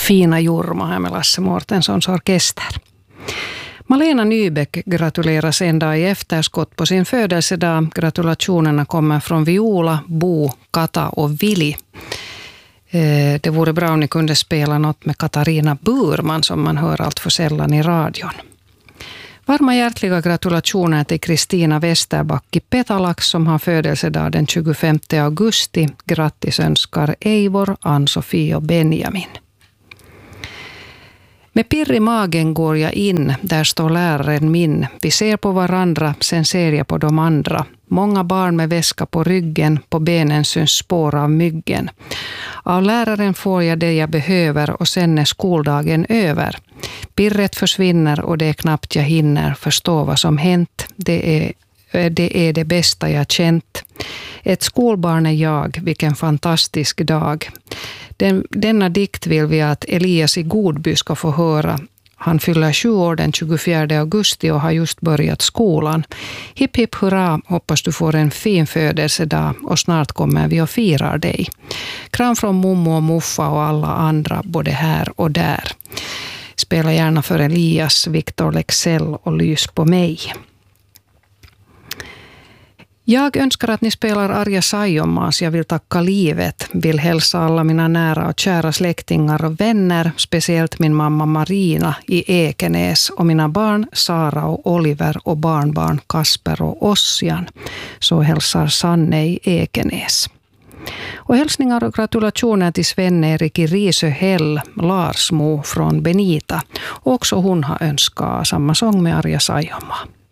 Fina Jurma här med Lasse Mårtenssons orkester. Malena Nybeck gratuleras en dag i efterskott på sin födelsedag. Gratulationerna kommer från Viola, Bo, Kata och Willi. Det vore bra om ni kunde spela något med Katarina Burman som man hör allt för sällan i radion. Varma hjärtliga gratulationer till Kristina Westerback i Petalax som har födelsedag den 25 augusti. Grattis önskar Eivor, Ann-Sofie och Benjamin. Med pirr i magen går jag in, där står läraren min. Vi ser på varandra, sen ser jag på de andra. Många barn med väska på ryggen, på benen syns spår av myggen. Av läraren får jag det jag behöver och sen är skoldagen över. Pirret försvinner och det är knappt jag hinner förstå vad som hänt. Det är det bästa jag känt. Ett skolbarn är jag, vilken fantastisk dag. Denna dikt vill vi att Elias i Godby ska få höra. Han fyller 7 år den 24 augusti och har just börjat skolan. Hipp hipp hurra, hoppas du får en fin födelsedag och snart kommer vi och firar dig. Kram från mommo och muffa och alla andra både här och där. Spela gärna för Elias, Victor Lexell och Lys på mig. Jag önskar att ni spelar Arja Saijonmaas. Jag vill tacka livet. Vill hälsa alla mina nära och kära släktingar och vänner. Speciellt min mamma Marina i Ekenäs och mina barn Sara och Oliver och barnbarn Kasper och Ossian. Så hälsar Sanne i Ekenäs. Och hälsningar och gratulationer till Sven-Erik i Risöhäll, Larsmo från Benita. Också hon har önskat samma sång med Arja Saijonmaa.